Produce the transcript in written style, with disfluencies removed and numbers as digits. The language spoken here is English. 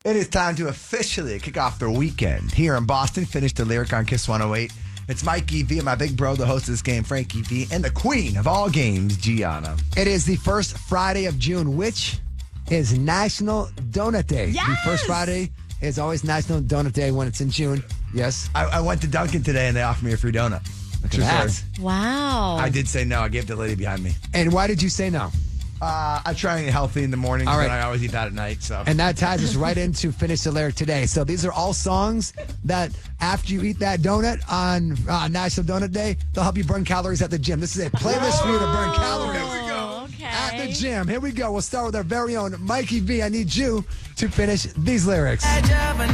It is time to officially kick off the weekend here in Boston. Finish the lyric on Kiss 108. It's Mikey V and my big bro, the host of this game, Frankie V, and the queen of all games, Gianna. It is the first Friday of June, which is National Donut Day. Yes! The first Friday is always National Donut Day when it's in June. Yes. I went to Dunkin' today and they offered me a free donut. Look at that. Wow. I did say no. I gave the lady behind me. And why did you say no? I try and eat healthy in the morning, All right. but I always eat that at night. So. And that ties us right into Finish the Lyric today. So these are all songs that after you eat that donut on National Donut Day, they'll help you burn calories at the gym. This is a playlist for you to burn calories at the gym. Here we go. We'll start with our very own Mikey V. I need you to finish these lyrics. Edge of a